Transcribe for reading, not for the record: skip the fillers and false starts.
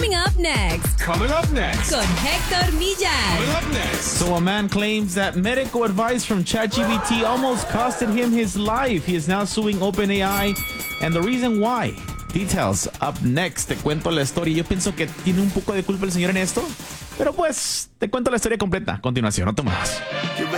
Coming up next. Coming up next. Con Héctor Millan. Coming up next. So a man claims that medical advice from ChatGPT almost costed him his life. He is now suing OpenAI, and the reason why. Details up next. Te cuento la historia. Yo pienso que tiene un poco de culpa el señor en esto, pero pues te cuento la historia completa a continuación. No te muevas.